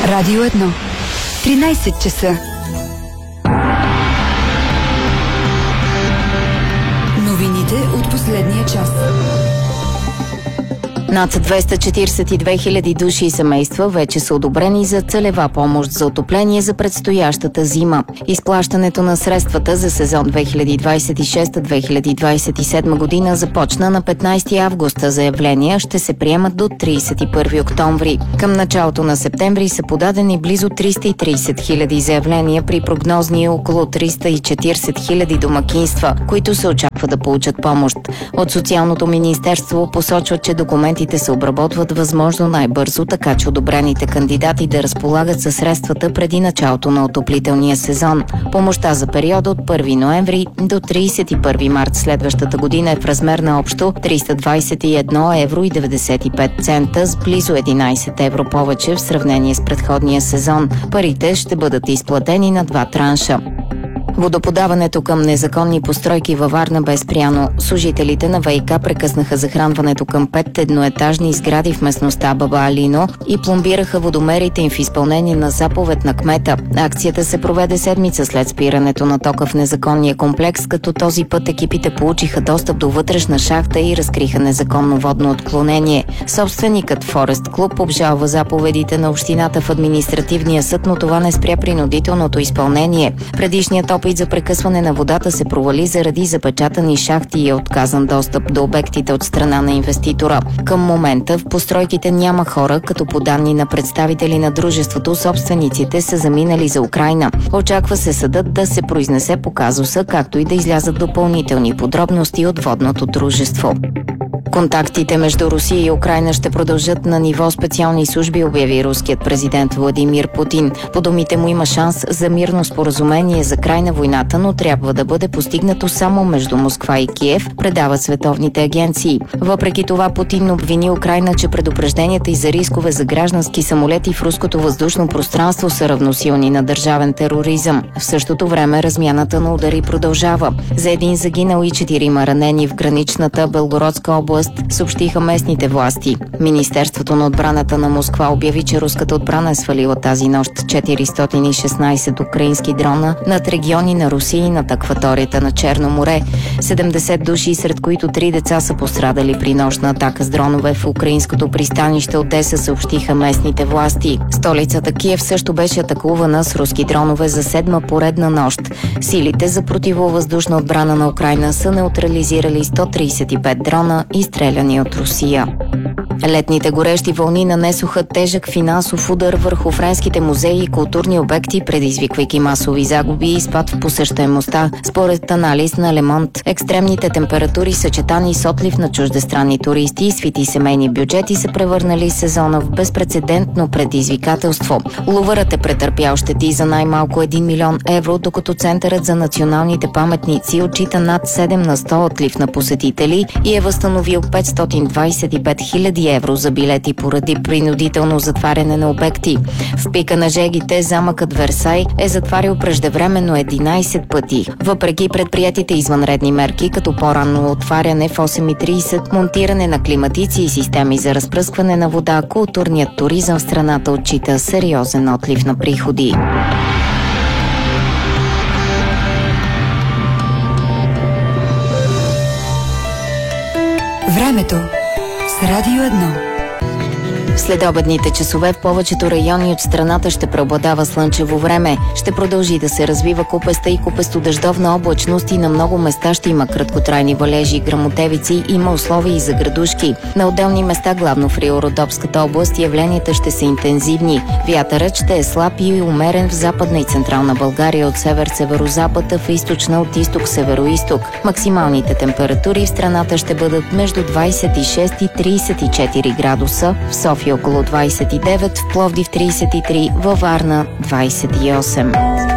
Радио 1. 13 часа. Новините от последния час. Над 242 хиляди души и семейства вече са одобрени за целева помощ за отопление за предстоящата зима. Изплащането на средствата за сезон 2026-2027 година започна на 15 август. Заявления ще се приемат до 31 октомври. Към началото на септември са подадени близо 330 хиляди заявления при прогнозни около 340 хиляди домакинства, които се очаква да получат помощ. От Социалното министерство посочват, че документите се обработват възможно най-бързо, така че одобрените кандидати да разполагат със средствата преди началото на отоплителния сезон. Помощта за периода от 1 ноември до 31 март следващата година е в размер на общо 321 евро и 95 цента с близо 11 евро повече в сравнение с предходния сезон. Парите ще бъдат изплатени на 2 транша. Водоподаването към незаконни постройки във Варна бе спряно. Служителите на ВиК прекъснаха захранването към 5 едноетажни сгради в местността Баба Алино и пломбираха водомерите им в изпълнение на заповед на кмета. Акцията се проведе седмица след спирането на тока в незаконния комплекс, като този път екипите получиха достъп до вътрешна шахта и разкриха незаконно водно отклонение. Собственикът Форест Клуб обжалва заповедите на общината в административния съд, но това не спря принудителното изпълнение. Предишният опит за прекъсване на водата се провали заради запечатани шахти и е отказан достъп до обектите от страна на инвеститора. Към момента в постройките няма хора, като по данни на представители на дружеството, собствениците са заминали за Украйна. Очаква се съдът да се произнесе по казуса, както и да излязат допълнителни подробности от водното дружество. Контактите между Русия и Украйна ще продължат на ниво специални служби, обяви руският президент Владимир Путин. По думите му има шанс за мирно споразумение за край на войната, но трябва да бъде постигнато само между Москва и Киев, предават световните агенции. Въпреки това Путин обвини Украйна, че предупрежденията и за рискове за граждански самолети в руското въздушно пространство са равносилни на държавен тероризъм. В същото време размяната на удари продължава. За един загинал и 4 ранени в граничната Белгородска област съобщиха местните власти. Министерството на отбраната на Москва обяви, че руската отбрана е свалила тази нощ 416 украински дрона над региони на Русия и над акваторията на Черно море. 70 души, сред които 3 деца, са пострадали при нощна атака с дронове в украинското пристанище Одеса, съобщиха местните власти. Столицата Киев също беше атакувана с руски дронове за 7-ма поредна нощ. Силите за противовъздушна отбрана на Украйна са неутрализирали 135 дрона и стреляни от Русия. Летните горещи вълни нанесоха тежък финансов удар върху френските музеи и културни обекти, предизвиквайки масови загуби и спад в посещаемостта. Според анализ на Le Monde, екстремните температури, съчетани с отлив на чуждестранни туристи и свити семейни бюджети, са превърнали сезона в безпрецедентно предизвикателство. Лувърът е претърпял щети за най-малко 1 милион евро, докато Центърът за националните паметници отчита над 7 на 100 отлив на посетители и е възстановил 525 хиляди евро за билети поради принудително затваряне на обекти. В пика на жегите замъкът Версай е затварял преждевременно 11 пъти. Въпреки предприятите извънредни мерки, като по-ранно отваряне в 8:30, монтиране на климатици и системи за разпръскване на вода, културният туризъм в страната отчита сериозен отлив на приходи. Времето с Радио 1. Следобедните часове в повечето райони от страната ще преобладава слънчево време. Ще продължи да се развива купеста и купесто-дъждовна облачност и на много места ще има краткотрайни валежи и гръмотевици, има условия и за градушки. На отделни места, главно в Рио-Родопската област, явленията ще са интензивни. Вятърът ще е слаб и умерен в Западна и Централна България от север-северозапад, в източна от изток-североизток. Максималните температури в страната ще бъдат между 26 и 34 градуса, в София около 29, в Пловдив 33, във Варна 28.